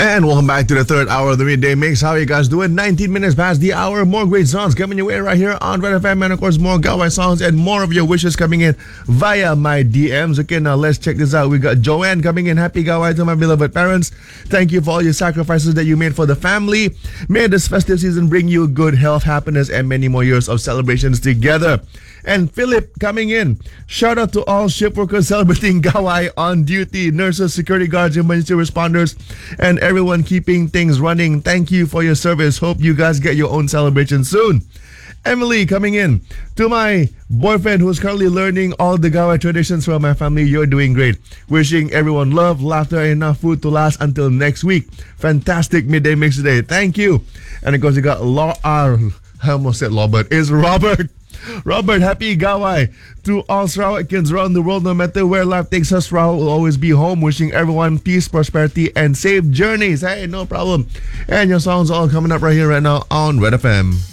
And welcome back to the third hour of the Midday Mix. How are you guys doing? 19 minutes past the hour. More great songs coming your way right here on Red FM. And of course, more Gawai songs and more of your wishes coming in via my DMs. Okay, now let's check this out. We got Joanne coming in. Happy Gawai to my beloved parents. Thank you for all your sacrifices that you made for the family. May this festive season bring you good health, happiness, and many more years of celebrations together. And Philip coming in. Shout out to all ship workers celebrating Gawai on duty, nurses, security guards, emergency responders, and everyone keeping things running. Thank you for your service. Hope you guys get your own celebration soon. Emily coming in. To my boyfriend who's currently learning all the Gawai traditions from my family, you're doing great. Wishing everyone love, laughter, and enough food to last until next week. Fantastic midday mix today. Thank you. And of course, you got I almost said Robert. It's Robert. Robert, happy Gawai to all Sarawak kids around the world. No matter where life takes us, Sarawak will always be home. Wishing everyone peace, prosperity, and safe journeys. Hey, no problem. And your songs all coming up right here, right now on Red FM.